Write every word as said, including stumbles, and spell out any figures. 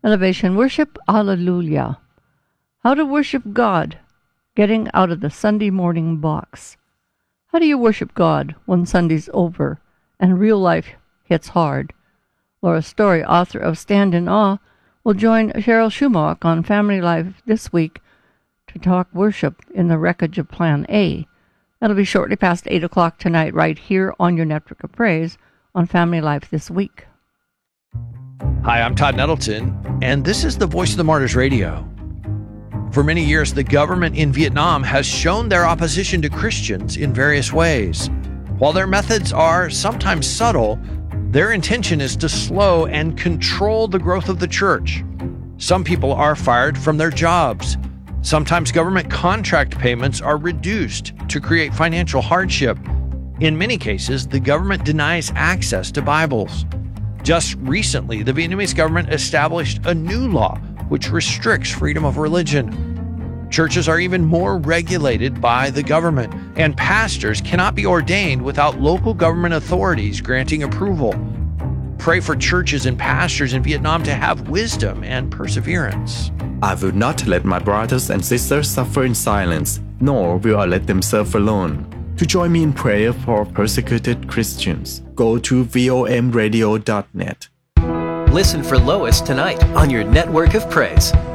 Elevation Worship, Hallelujah. How to worship God, getting out of the Sunday morning box. How do you worship God when Sunday's over and real life hits hard? Laura Story, author of Stand in Awe, will join Cheryl Schumach on Family Life this week to talk worship in the wreckage of Plan A. That'll be shortly past eight o'clock tonight right here on your Network of Praise on Family Life This Week. Hi, I'm Todd Nettleton, and this is the Voice of the Martyrs Radio. For many years, the government in Vietnam has shown their opposition to Christians in various ways. While their methods are sometimes subtle, their intention is to slow and control the growth of the church. Some people are fired from their jobs. Sometimes government contract payments are reduced to create financial hardship. In many cases, the government denies access to Bibles. Just recently, the Vietnamese government established a new law which restricts freedom of religion. Churches are even more regulated by the government, and pastors cannot be ordained without local government authorities granting approval. Pray for churches and pastors in Vietnam to have wisdom and perseverance. I will not let my brothers and sisters suffer in silence, nor will I let them serve alone. To join me in prayer for persecuted Christians, go to vom radio dot net. Listen for Lois tonight on your Network of Praise.